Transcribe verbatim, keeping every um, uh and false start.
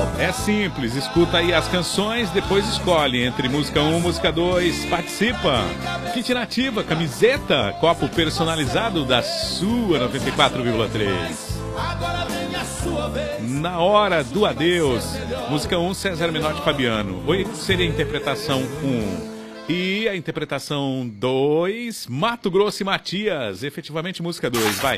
É simples, escuta aí as canções, depois escolhe entre música um, música dois, participa. Kit Nativa, camiseta, copo personalizado da sua noventa e quatro vírgula três. Na hora do adeus, música um, César Menotti e Fabiano. Oi, seria a interpretação um. E a interpretação dois, Mato Grosso e Matias, efetivamente música dois, vai.